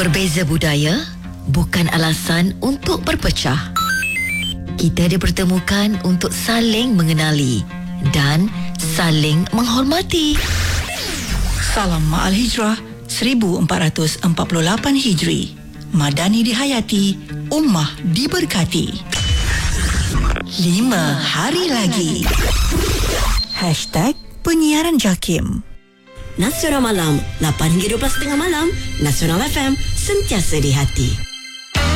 Berbeza budaya bukan alasan untuk berpecah. Kita dipertemukan untuk saling mengenali dan saling menghormati. Salam Ma'al Hijrah 1448 Hijri. Madani dihayati, ummah diberkati. 5 hari lagi. #Penyiaran JAKIM. Nasional Malam 8 hingga 12.30 malam. Nasional FM, sentiasa di hati.